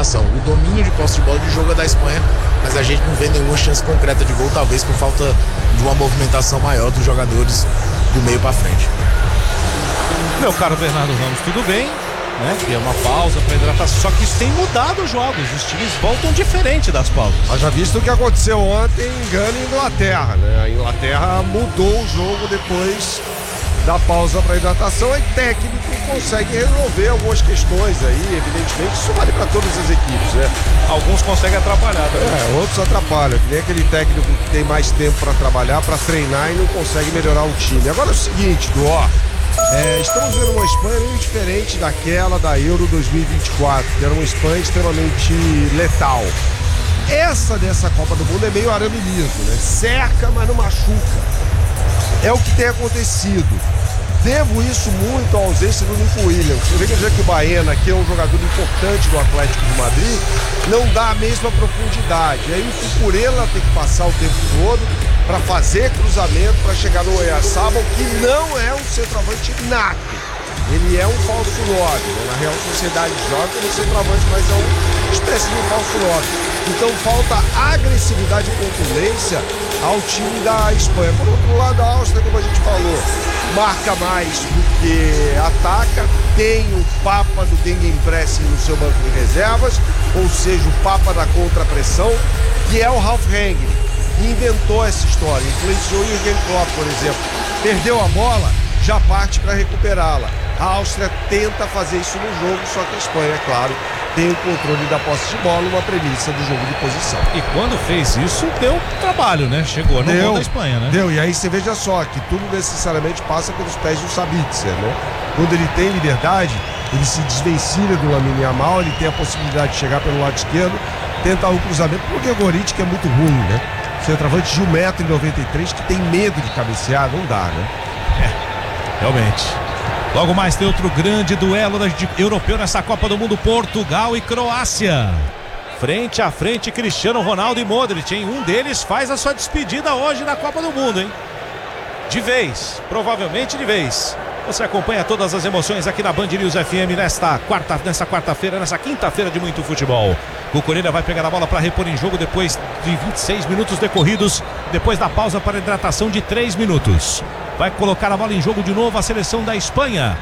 movimentação. O domínio de posse de bola de jogo é da Espanha, mas a gente não vê nenhuma chance concreta de gol, talvez por falta de uma movimentação maior dos jogadores do meio para frente. Meu caro Bernardo Ramos, tudo bem, né? Que é uma pausa para hidratação, só que isso tem mudado os jogos, os times voltam diferente das pausas. Mas já visto o que aconteceu ontem em Gana e Inglaterra, né? A Inglaterra mudou o jogo depois da pausa para hidratação, e técnico consegue resolver algumas questões aí, evidentemente isso vale para todas as equipes, né? Alguns conseguem atrapalhar também. Outros atrapalham, que nem aquele técnico que tem mais tempo para trabalhar, para treinar e não consegue melhorar o time. Agora é o seguinte, estamos vendo uma Espanha meio diferente daquela da Euro 2024, que era uma Espanha extremamente letal. Essa dessa Copa do Mundo é meio arame liso, né? Cerca, mas não machuca. É o que tem acontecido. Devo isso muito à ausência do Nico Williams. Você vê que dizer que o Baena, que é um jogador importante do Atlético de Madrid, não dá a mesma profundidade. Aí o Cucurella tem que passar o tempo todo para fazer cruzamento, para chegar no Oyarzabal, que não é um centroavante nato. Ele é um falso 9, né? Na Real Sociedade joga como centroavante, mas é uma espécie de um falso 9. Então falta agressividade e contundência ao time da Espanha. Por outro lado, a Áustria, como a gente falou, marca mais do que ataca, tem o papa do Gegenpressing no seu banco de reservas, ou seja, o papa da contrapressão, que é o Ralf Rangnick, que inventou essa história, influenciou o Jürgen Klopp, por exemplo. Perdeu a bola, já parte para recuperá-la. A Áustria tenta fazer isso no jogo, só que a Espanha, é claro, tem o controle da posse de bola, uma premissa do jogo de posição. E quando fez isso, deu trabalho, né? Chegou no gol da Espanha, né? Deu, e aí você veja só que tudo necessariamente passa pelos pés do Sabitzer, né? Quando ele tem liberdade, ele se desvencilha do Lamine Yamal, ele tem a possibilidade de chegar pelo lado esquerdo, tentar um cruzamento, porque o Gregoric, que é muito ruim, né? Centroavante de 1,93m, que tem medo de cabecear, não dá, né? Realmente. Logo mais tem outro grande duelo europeu nessa Copa do Mundo, Portugal e Croácia. Frente a frente, Cristiano Ronaldo e Modric, hein? Um deles faz a sua despedida hoje na Copa do Mundo, hein? De vez, provavelmente de vez. Você acompanha todas as emoções aqui na Band News FM nessa quarta-feira, nessa quinta-feira de muito futebol. Cucurella vai pegar a bola para repor em jogo depois de 26 minutos decorridos, depois da pausa para hidratação de 3 minutos. Vai colocar a bola em jogo de novo a seleção da Espanha.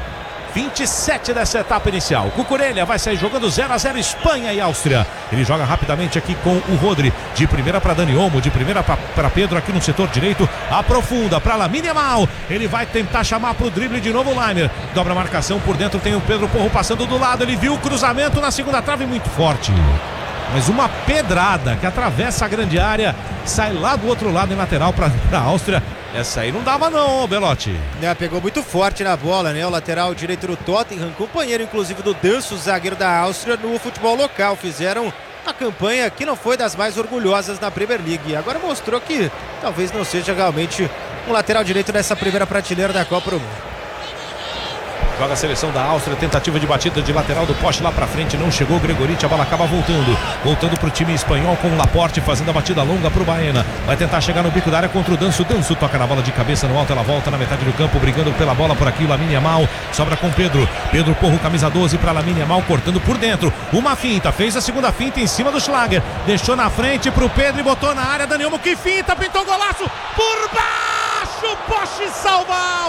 27 dessa etapa inicial. Cucurella vai sair jogando 0-0 Espanha e Áustria. Ele joga rapidamente aqui com o Rodri. De primeira para Dani Olmo, de primeira para Pedro aqui no setor direito. Aprofunda para Lamine Yamal. Ele vai tentar chamar para o drible de novo o Laimer. Dobra a marcação, por dentro tem o Pedro Porro passando do lado. Ele viu o cruzamento na segunda trave muito forte. Mas uma pedrada que atravessa a grande área, sai lá do outro lado em lateral para a Áustria. Essa aí não dava não, Belotti. Pegou muito forte na bola, né? O lateral direito do Tottenham, companheiro inclusive do Danso, zagueiro da Áustria, no futebol local. Fizeram uma campanha que não foi das mais orgulhosas na Premier League. Agora mostrou que talvez não seja realmente um lateral direito nessa primeira prateleira da Copa do Mundo. Joga a seleção da Áustria, tentativa de batida de lateral do poste lá pra frente, não chegou o Gregoric, a bola acaba voltando pro time espanhol com o Laporte fazendo a batida longa pro Baena, vai tentar chegar no bico da área contra o Danso, toca na bola de cabeça no alto, ela volta na metade do campo, brigando pela bola por aqui, o Lamine Yamal, sobra com Pedro Porro, camisa 12 pra Lamine Yamal, cortando por dentro, uma finta, fez a segunda finta em cima do Schlager, deixou na frente pro Pedro e botou na área, Dani Olmo, que finta, pintou golaço, por baixo, poste salva a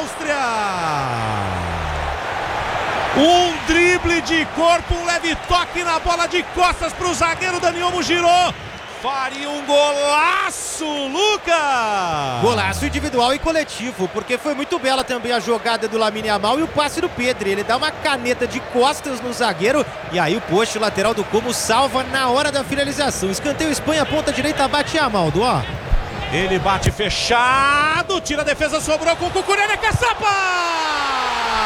Áustria! Um drible de corpo, um leve toque na bola de costas para o zagueiro, Dani Olmo girou, faria um golaço, Lucas! Golaço individual e coletivo, porque foi muito bela também a jogada do Lamine Yamal e o passe do Pedro. Ele dá uma caneta de costas no zagueiro e aí o poste lateral do Como salva na hora da finalização. Escanteio Espanha, ponta direita, bate Yamal, ó. Ele bate fechado, tira a defesa, sobrou com o Cucurella, que é sapa!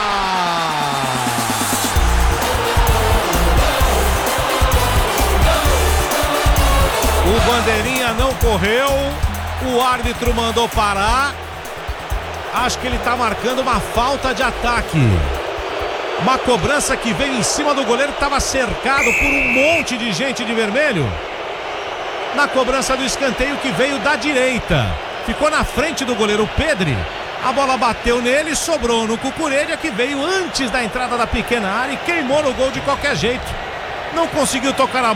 O bandeirinha não correu, o árbitro mandou parar. Acho que ele está marcando uma falta de ataque. Uma cobrança que veio em cima do goleiro, que estava cercado por um monte de gente de vermelho. Na cobrança do escanteio que veio da direita. Ficou na frente do goleiro Pedri. A bola bateu nele, sobrou no Cucurella, que veio antes da entrada da pequena área e queimou no gol de qualquer jeito. Não conseguiu tocar a